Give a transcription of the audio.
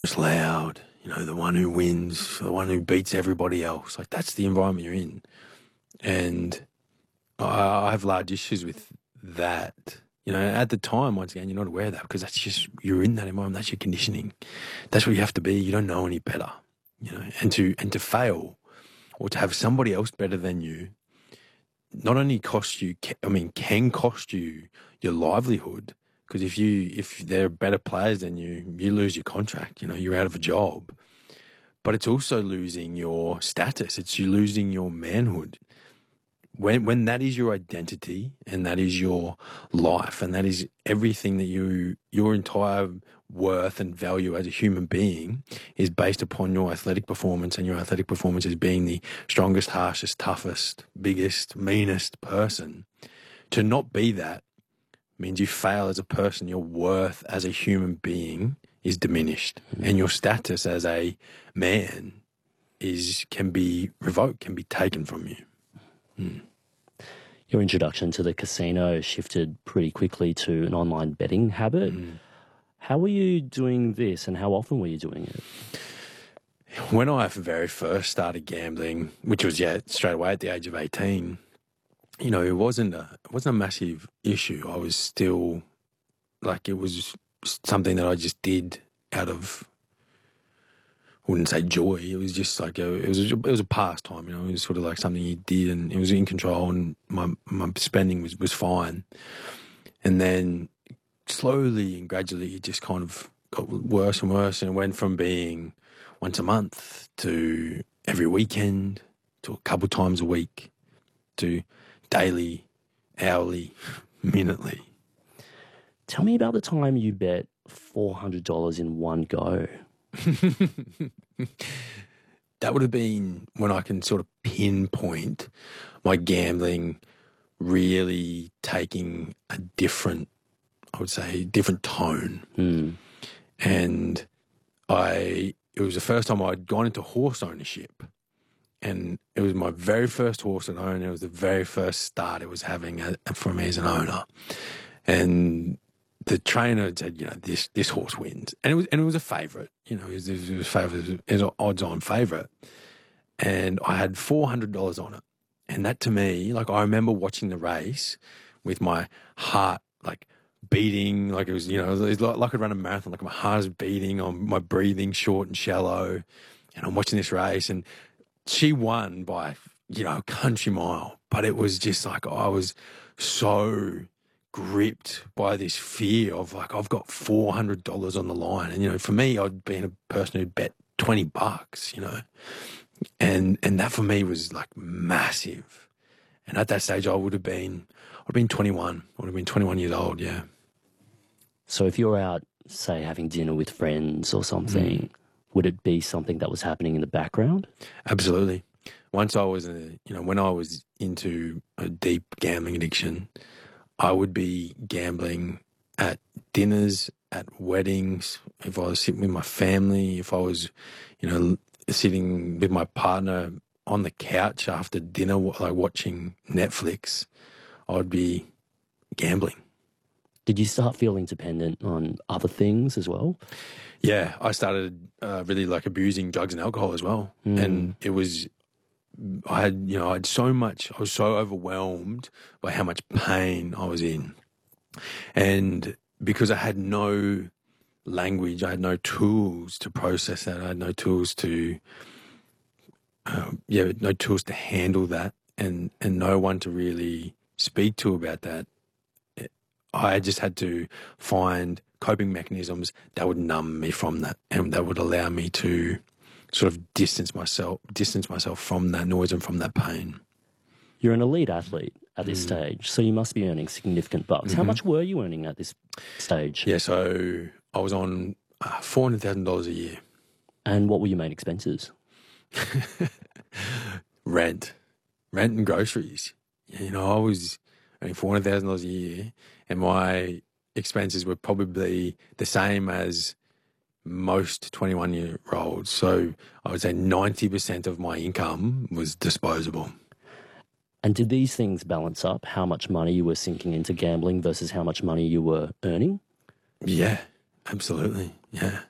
most loud, the one who wins, the one who beats everybody else. Like, that's the environment you're in. And I have large issues with that. At the time, once again, you're not aware of that because that's just, you're in that environment. That's your conditioning. That's what you have to be. You don't know any better, and to fail or to have somebody else better than you not only can cost you your livelihood, because if they're better players than you lose your contract, you're out of a job. But it's also losing your status. It's you losing your manhood. When that is your identity and that is your life and that is everything that your entire worth and value as a human being is based upon your athletic performance, and your athletic performance is being the strongest, harshest, toughest, biggest, meanest person. To not be that means you fail as a person. Your worth as a human being is diminished, and your status as a man can be revoked, can be taken from you. Your introduction to the casino shifted pretty quickly to an online betting habit. How were you doing this, and how often were you doing it? When I very first started gambling, which was straight away at the age of 18, it wasn't a massive issue. I was still it was something that I just did out of, I wouldn't say joy. It was just it was a pastime. It was sort of like something you did, and it was in control, and my spending was fine. And then slowly and gradually, it just kind of got worse and worse, and it went from being once a month to every weekend to a couple times a week to daily, hourly, minutely. Tell me about the time you bet $400 in one go. That would have been when I can sort of pinpoint my gambling really taking a different tone. And it was the first time I'd gone into horse ownership, and it was my very first horse I'd owned. It was the very first start it was having for me as an owner, and the trainer said, this horse wins, and it was a favourite. It was favourite, it was an odds-on favourite, and I had $400 on it, and that to me, I remember watching the race with my heart beating, it was it was like I'd run a marathon, my heart is beating, on my breathing short and shallow, and I'm watching this race, and she won by a country mile, but it was just I was so gripped by this fear of I've got $400 on the line, and for me, I'd been a person who'd bet $20, and that for me was massive. And at that stage, I'd have been 21. I would have been 21 years old. Yeah. So if you're out, say, having dinner with friends or something, would it be something that was happening in the background? Absolutely. Once I was, when I was into a deep gambling addiction, I would be gambling at dinners, at weddings, if I was sitting with my family, if I was, sitting with my partner on the couch after dinner, watching Netflix, I'd be gambling. Did you start feeling dependent on other things as well? Yeah, I started really abusing drugs and alcohol as well. And it was, I was so overwhelmed by how much pain I was in. And because I had no language, I had no tools to process that, I had no tools to, no tools to handle that, and no one to really speak to about that. I just had to find coping mechanisms that would numb me from that, and that would allow me to sort of distance myself from that noise and from that pain. You're an elite athlete at this stage, so you must be earning significant bucks. How much were you earning at this stage? Yeah, so I was on $400,000 a year. And what were your main expenses? Rent and groceries. I was earning $400,000 a year, and my expenses were probably the same as most 21-year-olds. So I would say 90% of my income was disposable. And did these things balance up how much money you were sinking into gambling versus how much money you were earning? Yeah, absolutely. Yeah.